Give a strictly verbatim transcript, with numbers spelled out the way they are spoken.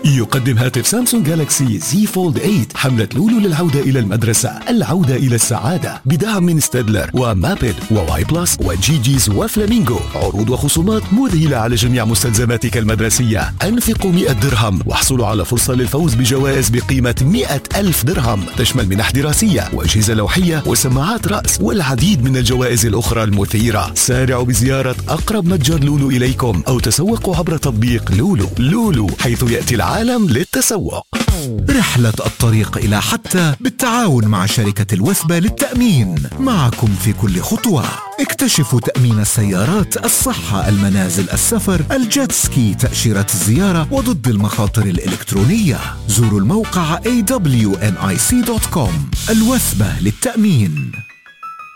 يقدم هاتف سامسونج جالاكسي زي فولد ثمانية حملة لولو للعودة إلى المدرسة، العودة إلى السعادة، بدعم من ستيدلر ومابل وواي بلس وجي جيز وفلامينغو. عروض وخصومات مذهلة على جميع مستلزماتك المدرسية. أنفقوا مئة درهم واحصلوا على فرصة للفوز بجوائز بقيمة مئة ألف درهم تشمل منح دراسية وأجهزة لوحية وسماعات رأس والعديد من الجوائز الأخرى المثيرة. سارعوا بزيارة أقرب متجر لولو إليكم أو تسوقوا عبر تطبيق لولو. لولو، حيث يأتي العالم للتسوق. رحلة الطريق إلى حتى بالتعاون مع شركة الوثبة للتأمين، معكم في كل خطوة. اكتشفوا تأمين السيارات، الصحة، المنازل، السفر، الجيت سكي، تأشيرة الزيارة وضد المخاطر الإلكترونية. زوروا الموقع إيه دبليو إن آي سي دوت كوم. الوثبة للتأمين.